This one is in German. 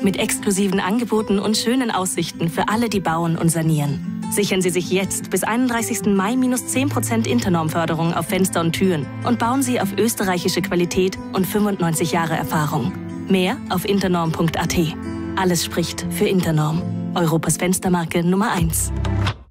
Mit exklusiven Angeboten und schönen Aussichten für alle, die bauen und sanieren. Sichern Sie sich jetzt bis 31. Mai minus 10% Internorm-Förderung auf Fenster und Türen und bauen Sie auf österreichische Qualität und 95 Jahre Erfahrung. Mehr auf internorm.at. Alles spricht für Internorm. Europas Fenstermarke Nummer 1.